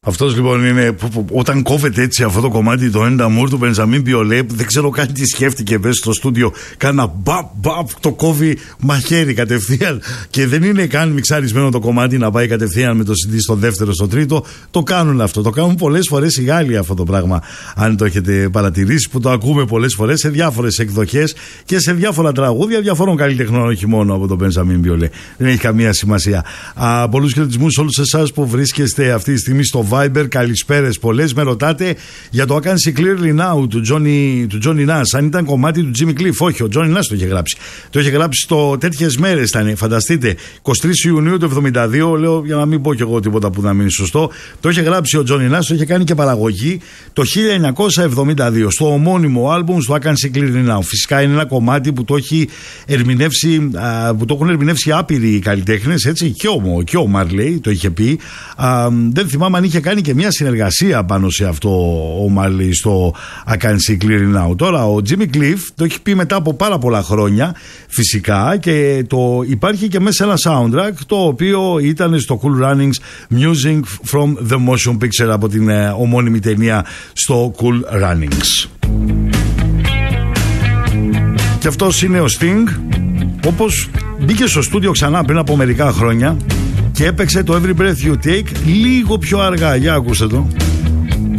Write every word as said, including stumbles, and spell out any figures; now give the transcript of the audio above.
Αυτός λοιπόν είναι που, που, όταν κόβεται έτσι αυτό το κομμάτι το End Amour του Μπενζαμίν Βιολέ, δεν ξέρω καν τι σκέφτηκε μέσα στο στούντιο. Κάνα μπαπ μπαπ, το κόβει μαχαίρι κατευθείαν. Και δεν είναι καν μιξαρισμένο το κομμάτι να πάει κατευθείαν με το σι ντι στο δεύτερο, στο τρίτο. Το κάνουν αυτό. Το κάνουν πολλές φορές οι Γάλλοι αυτό το πράγμα. Αν το έχετε παρατηρήσει, που το ακούμε πολλές φορές σε διάφορες εκδοχές και σε διάφορα τραγούδια διαφόρων καλλιτεχνών, όχι μόνο από τον Μπενζαμίν Βιολέ. Δεν έχει καμία σημασία. Πολλούς χαιρετισμούς σε όλους εσάς που βρίσκεστε αυτή τη στιγμή στο Viber, καλησπέρες πολλές. Με ρωτάτε για το I Can See Clearly Now του Johnny, του Johnny Nash, αν ήταν κομμάτι του Jimmy Cliff. Όχι, ο Johnny Nash το είχε γράψει. Το είχε γράψει στο τέτοιες μέρες ήταν, φανταστείτε, εικοστή τρίτη Ιουνίου του εβδομήντα δύο. Λέω για να μην πω κι εγώ τίποτα που να μην είναι σωστό. Το είχε γράψει ο Johnny Nash, το είχε κάνει και παραγωγή το χίλια εννιακόσια εβδομήντα δύο στο ομώνυμο άλμπουμ, στο I Can See Clearly Now. Φυσικά είναι ένα κομμάτι που το, έχει ερμηνεύσει, α, που το έχουν ερμηνεύσει άπειροι καλλιτέχνες, έτσι, και ο, και ο Marley το είχε πει. Α, δεν θυμάμαι αν είχε κάνει και μια συνεργασία πάνω σε αυτό ο Marley στο I Can See Clearly Now. Τώρα ο Jimmy Cliff το έχει πει μετά από πάρα πολλά χρόνια φυσικά, και το υπάρχει και μέσα ένα soundtrack το οποίο ήταν στο Cool Runnings, Music from the Motion Picture, από την ε, ομώνυμη ταινία στο Cool Runnings. Και αυτός είναι ο Sting, όπως μπήκε στο στούντιο ξανά πριν από μερικά χρόνια και έπαιξε το Every Breath You Take λίγο πιο αργά. Για ακούστε το.